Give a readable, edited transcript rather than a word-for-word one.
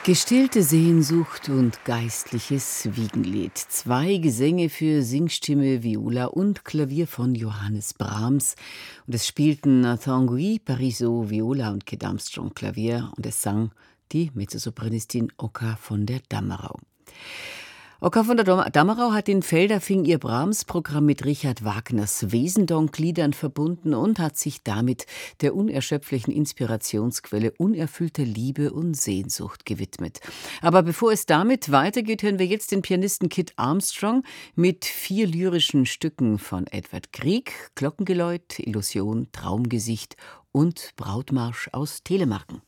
Gestillte Sehnsucht und geistliches Wiegenlied. 2 Gesänge für Singstimme, Viola und Klavier von Johannes Brahms. Und es spielten Tanguy, Parisot, Viola und Kid Armstrong Klavier. Und es sang die Mezzosopranistin Oka von der Dammerau. Oka von der Dammerau hat in Feldafing ihr Brahms-Programm mit Richard Wagners Wesendonck-Liedern verbunden und hat sich damit der unerschöpflichen Inspirationsquelle unerfüllte Liebe und Sehnsucht gewidmet. Aber bevor es damit weitergeht, hören wir jetzt den Pianisten Kid Armstrong mit 4 lyrischen Stücken von Edward Grieg: Glockengeläut, Illusion, Traumgesicht und Brautmarsch aus Telemarken.